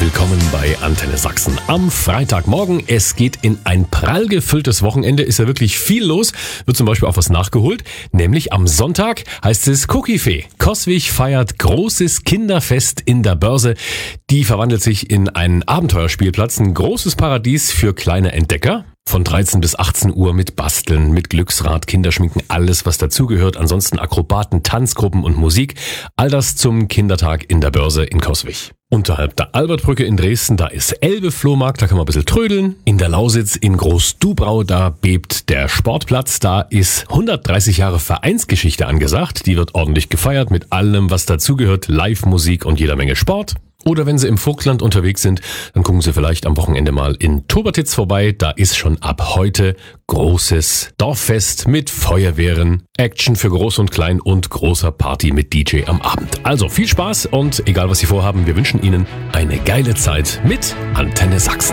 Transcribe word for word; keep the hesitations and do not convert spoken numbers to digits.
willkommen bei Antenne Sachsen am Freitagmorgen. Es geht in ein prall gefülltes Wochenende, ist ja wirklich viel los, wird zum Beispiel auch was nachgeholt, nämlich am Sonntag heißt es Cookiefee. Coswig feiert großes Kinderfest in der Börse. Die verwandelt sich in einen Abenteuerspielplatz, ein großes Paradies für kleine Entdecker. Von dreizehn bis achtzehn Uhr mit Basteln, mit Glücksrad, Kinderschminken, alles was dazugehört. Ansonsten Akrobaten, Tanzgruppen und Musik. All das zum Kindertag in der Börse in Coswig. Unterhalb der Albertbrücke in Dresden, da ist Elbe-Flohmarkt, da kann man ein bisschen trödeln. In der Lausitz in Groß-Dubrau, da bebt der Sportplatz. Da ist hundertdreißig Jahre Vereinsgeschichte angesagt. Die wird ordentlich gefeiert mit allem, was dazugehört. Live-Musik und jeder Menge Sport. Oder wenn Sie im Vogtland unterwegs sind, dann gucken Sie vielleicht am Wochenende mal in Tobertitz vorbei. Da ist schon ab heute großes Dorffest mit Feuerwehren, Action für Groß und Klein und großer Party mit D J am Abend. Also viel Spaß und egal was Sie vorhaben, wir wünschen Ihnen eine geile Zeit mit Antenne Sachsen.